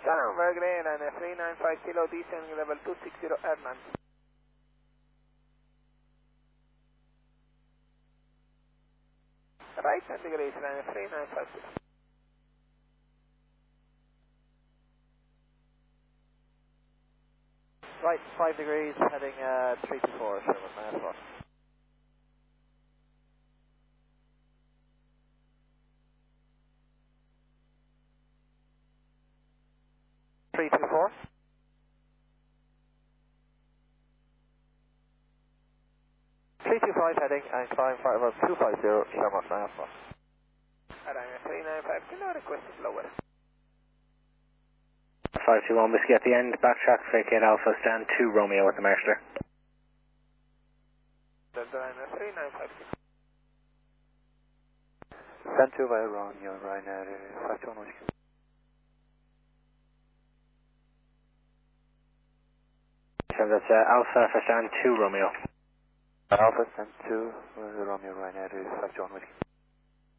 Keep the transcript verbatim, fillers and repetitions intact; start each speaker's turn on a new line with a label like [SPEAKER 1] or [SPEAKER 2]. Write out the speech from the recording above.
[SPEAKER 1] Shalom, Bergreen, and a three nine five kilo, descending level two six zero, Airman. Right ten degrees, and a three nine five kilo.
[SPEAKER 2] Right, five degrees, heading uh, three two four, Sherman, nine four. three two four. three two five heading and climb five about two five zero, Sherman, nine four.
[SPEAKER 1] Around a three nine five kilo, request is lower.
[SPEAKER 3] five two one, whiskey at the end, backtrack, vacate Alpha, stand two Romeo at the Mercer.
[SPEAKER 1] Delta nine, a three nine five kilo.
[SPEAKER 2] Stand two by Romeo, Ryanair, five two one whiskey.
[SPEAKER 3] So that's uh, Alpha for stand two Romeo.
[SPEAKER 2] Alpha, stand two, Romeo, Ryanair, five two one whiskey.